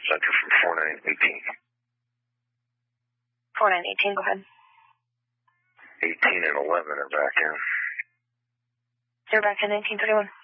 Center from 4918. 4918, go ahead. 18 and 11 are back in. You're back in 1931.